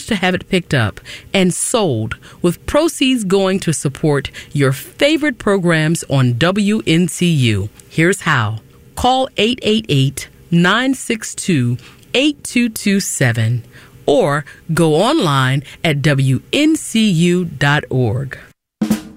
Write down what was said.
arrange to have it picked up and sold, with proceeds going to support your favorite programs on WNCU. Here's how. Call 888-962-8227 or go online at WNCU.org.